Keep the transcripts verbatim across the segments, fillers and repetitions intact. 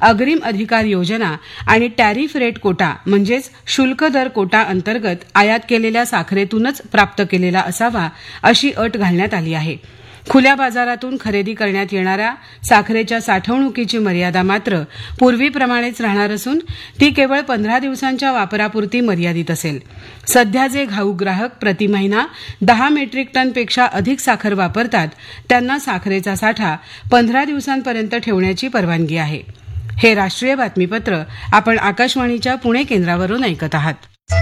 अग्रिम अधिकार योजना आणि टॅरिफ रेट कोटा म्हणजेच शुल्क दर कोटा अंतर्गत आयात केलेल्या साखरेतूनच प्राप्त केलेला असावा अशी अट घालण्यात आली आहे. खुल्या बाजारातून खरेदी करण्यात येणाऱ्या साखरेच्या साठवणुकीची मर्यादा मात्र पूर्वीप्रमाणेच राहणार असून ती केवळ पंधरा दिवसांच्या वापरापुरती मर्यादित असेल. सध्या जे घाऊक ग्राहक प्रति महिना दहा मेट्रिक टनपेक्षा अधिक साखर वापरतात त्यांना साखरेचा साठा पंधरा दिवसांपर्यंत ठेवण्याची परवानगी आहे. हे राष्ट्रीय बातमीपत्र आपण आकाशवाणीच्या पुणे केंद्रावरून ऐकत आहात.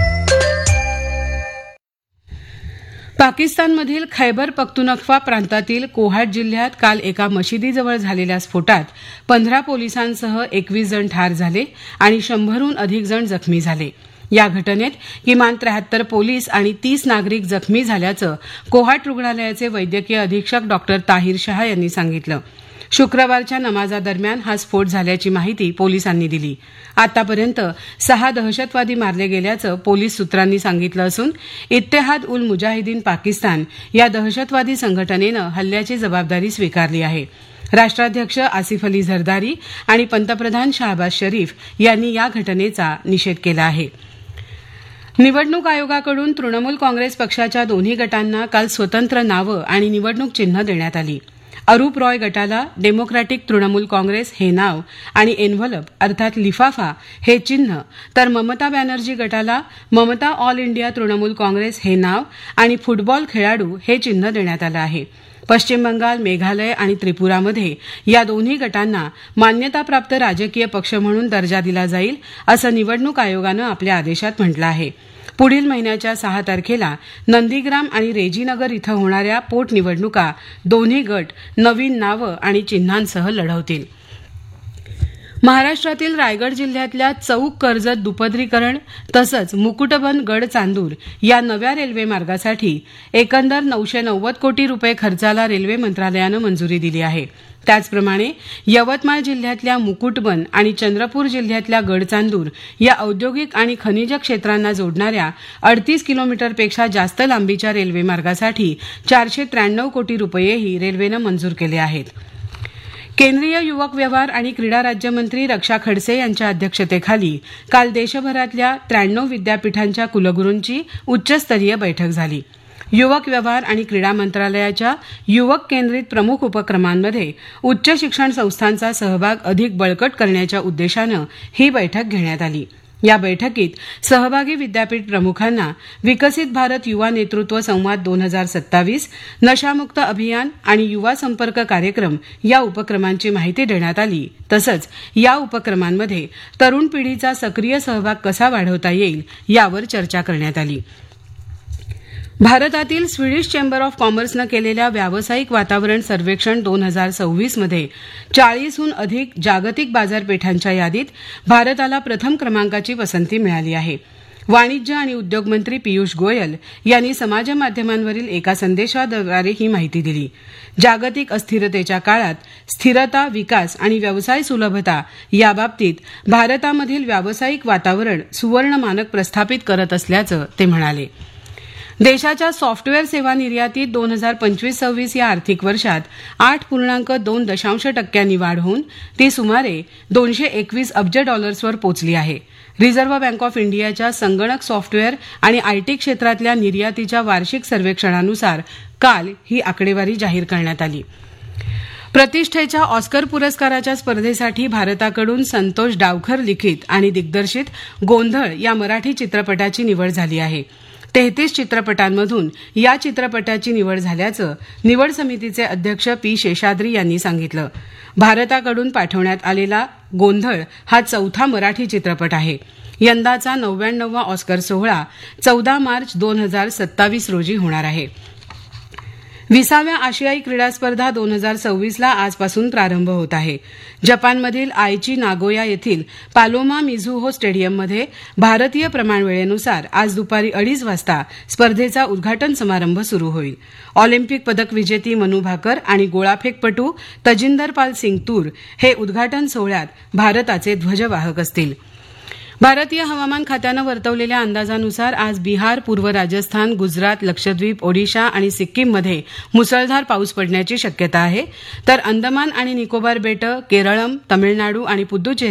पाकिस्तानमधील खैबर पख्तूनख्वा प्रांतातील कोहाट जिल्ह्यात काल एका मशिदीजवळ झालेल्या स्फोटात पंधरा पोलिसांसह एकवीस जण ठार झाले आणि शंभरहून अधिक जण जखमी झाले. या घटनेत किमान त्र्याहत्तर पोलीस आणि तीस नागरिक जखमी झाल्याचं कोहाट रुग्णालयाचे वैद्यकीय अधीक्षक डॉक्टर ताहिर शाह यांनी सांगितलं. शुक्रवारच्या नमाजादरम्यान हा स्फोट झाल्याची माहिती पोलिसांनी दिली. आतापर्यंत सहा दहशतवादी मारले गेल्याचं पोलीस सूत्रांनी सांगितलं असून इत्तेहाद उल मुजाहिदीन पाकिस्तान या दहशतवादी संघटनेनं हल्ल्याची जबाबदारी स्वीकारली आहे. राष्ट्राध्यक्ष आसिफ अली झरदारी आणि पंतप्रधान शाहबाज शरीफ यांनी या घटनेचा निषेध केला आहे. निवडणूक आयोगाकडून तृणमूल काँग्रेस पक्षाच्या दोन्ही गटांना काल स्वतंत्र नावं आणि निवडणूक चिन्ह देण्यात आली. अरूप रॉय गटाला डेमोक्रॅटिक तृणमूल काँग्रेस हे नाव आणि एन्व्हलप अर्थात लिफाफा हे चिन्ह, तर ममता बॅनर्जी गटाला ममता ऑल इंडिया तृणमूल काँग्रेस हे नाव आणि फुटबॉल खेळाडू हे चिन्ह देण्यात आलं आहे. पश्चिम बंगाल, मेघालय आणि त्रिपुरामध्ये या दोन्ही गटांना मान्यताप्राप्त राजकीय पक्ष म्हणून दर्जा दिला जाईल असं निवडणूक आयोगानं आपल्या आदेशात म्हटलं आहे. पुढील महिन्याच्या सहा तारखेला नंदीग्राम आणि रेजीनगर इथं होणाऱ्या पोटनिवडणुका दोन्ही गट नवीन नावं आणि चिन्हांसह लढवतील. महाराष्ट्रातील रायगड जिल्ह्यातल्या चौक कर्जत दुपदरीकरण तसंच मुकुटबन गड चांदूर या नव्या रेल्वे मार्गासाठी एकंदर नऊशे नव्वद कोटी रुपये खर्चाला रेल्वे मंत्रालयानं मंजुरी दिली आहे. त्याचप्रमाणे यवतमाळ जिल्ह्यातल्या मुकुटबन आणि चंद्रपूर जिल्ह्यातल्या गडचांदूर या औद्योगिक आणि खनिज क्षेत्रांना जोडणाऱ्या अडतीस किलोमीटरपेक्षा जास्त लांबीच्या रेल्वे मार्गासाठी चारशे त्र्याण्णव कोटी रुपयेही रेल्वेनं मंजूर केले आहेत. केंद्रीय युवक व्यवहार आणि क्रीडा राज्यमंत्री रक्षा खडसे यांच्या अध्यक्षतेखाली काल देशभरातल्या त्र्याण्णव विद्यापीठांच्या कुलगुरूंची उच्चस्तरीय बैठक झाली. युवक व्यवहार आणि क्रीडा मंत्रालयाच्या युवक केंद्रित प्रमुख उपक्रमांमध्ये उच्च शिक्षण संस्थांचा सहभाग अधिक बळकट करण्याच्या उद्देशानं ही बैठक घेण्यात आली. या बैठकीत सहभागी विद्यापीठ प्रमुखांना विकसित भारत युवा नेतृत्व संवाद दोन हजार सत्तावीस, नशामुक्त अभियान आणि युवा संपर्क कार्यक्रम या उपक्रमांची माहिती देण्यात आली. तसंच या उपक्रमांमध्ये तरुण पिढीचा सक्रिय सहभाग कसा वाढवता येईल यावर चर्चा करण्यात आली. भारतातील स्वीडिश चेंबर ऑफ कॉमर्सनं केलेल्या व्यावसायिक वातावरण सर्वेक्षण दोन हजार सव्वीस मध्ये चाळीसहून अधिक जागतिक बाजारपेठांच्या यादीत भारताला प्रथम क्रमांकाची पसंती मिळाली आहे. वाणिज्य आणि उद्योग मंत्री पियुष गोयल यांनी समाजमाध्यमांवरील एका संदेशाद्वारे ही माहिती दिली. जागतिक अस्थिरतेच्या काळात स्थिरता, विकास आणि व्यवसाय सुलभता याबाबतीत भारतामधील व्यावसायिक वातावरण सुवर्ण मानक प्रस्थापित करत असल्याचं ते म्हणाले. देशाच्या सॉफ्टवेअर सेवा निर्यातीत दोन हजार पंचवीस सव्वीस या आर्थिक वर्षात आठ पूर्णांक दोन दशांश टक्क्यांनी वाढ होऊन ती सुमारे दोनशे एकवीस अब्ज डॉलर्सवर पोचली आहे. रिझर्व्ह बँक ऑफ इंडियाच्या संगणक सॉफ्टवेअर आणि आयटी क्षेत्रातल्या निर्यातीच्या वार्षिक सर्वेक्षणानुसार काल ही आकडेवारी जाहीर करण्यात आली. प्रतिष्ठेच्या ऑस्कर पुरस्काराच्या स्पर्धेसाठी भारताकडून संतोष डावखर लिखित आणि दिग्दर्शित गोंधळ या मराठी चित्रपटाची निवड झाली आहे. तेहतीस चित्रपटांमधून या चित्रपटाची निवड झाल्याचं निवड समितीचे अध्यक्ष पी शेषाद्री यांनी सांगितलं. भारताकडून पाठवण्यात आलेला गोंधळ हा चौथा मराठी चित्रपट आहे. यंदाचा नव्याण्णववा ऑस्कर सोहळा चौदा मार्च दोन हजार सत्तावीस रोजी होणार आहे. विसाव्या आशियाई क्रीडा स्पर्धा दोन हजार सव्वीसला आजपासून प्रारंभ होत आहे. जपानमधील आयची नागोया येथील पालोमा मिझुहो स्टेडियममध्ये भारतीय प्रमाणवेळेनुसार आज दुपारी अडीच वाजता स्पर्धेचा उद्घाटन समारंभ सुरू होईल. ऑलिम्पिक पदक विजेती मनू भाकर आणि गोळाफेकपटू तजिंदर पाल सिंग तूर हे उद्घाटन सोहळ्यात भारताचे ध्वजवाहक असतील. भारतीय हवामान खात्यानं वर्तवलेल्या अंदाजानुसार आज बिहार, पूर्व राजस्थान, गुजरात, लक्षद्वीप, ओडिशा आणि सिक्कीममध्ये मुसळधार पाऊस पडण्याची शक्यता आहे. तर अंदमान आणि निकोबार बेटं, केरळम, तमिळनाडू आणि पुद्दुचेरी